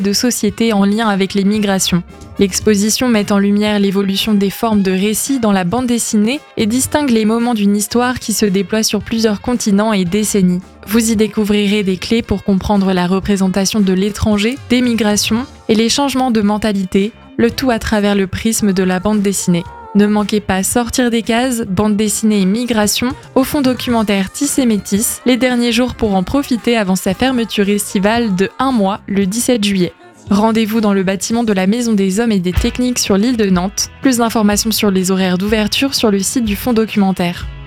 de société en lien avec les migrations. L'exposition met en lumière l'évolution des formes de récits dans la bande dessinée et distingue les moments d'une histoire qui se déploie sur plusieurs continents et décennies. Vous y découvrirez des clés pour comprendre la représentation de l'étranger, des migrations et les changements de mentalité, le tout à travers le prisme de la bande dessinée. Ne manquez pas Sortir des cases, bande dessinée et migration au fond documentaire Tissé Métis, les derniers jours pour en profiter avant sa fermeture estivale de 1 mois le 17 juillet. Rendez-vous dans le bâtiment de la Maison des Hommes et des Techniques sur l'île de Nantes. Plus d'informations sur les horaires d'ouverture sur le site du Fonds documentaire.